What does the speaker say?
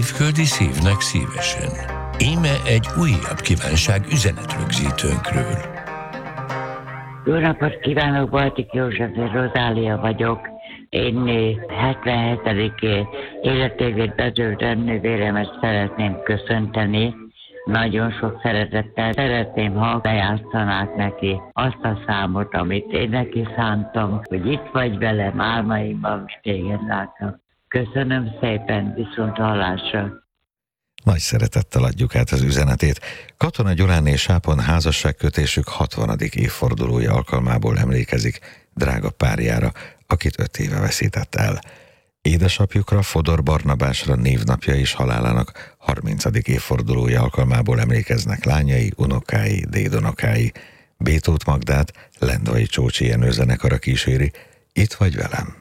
Küldi szívnek szívesen. Íme egy újabb kívánság üzenetrögzítőnkről. Jó napot kívánok, Baltik József, Rozália vagyok. Én 77. életévét betöltő nővéremet szeretném köszönteni. Nagyon sok szeretettel szeretném, ha bejátszanák neki azt a számot, amit én neki szántam, hogy itt vagy velem, álmaimban, és téged látok. Köszönöm szépen, viszont hallásra. Nagy szeretettel adjuk át az üzenetét. Katona Gyuláné Sápon házasságkötésük 60. évfordulója alkalmából emlékezik drága párjára, akit 5 éve veszített el. Édesapjukra, Fodor Barnabásra névnapja és halálának 30. évfordulója alkalmából emlékeznek lányai, unokái, dédunokái. Bétót Magdát Lendvai Csócsi Jenő zenekara kíséri, Itt vagy velem.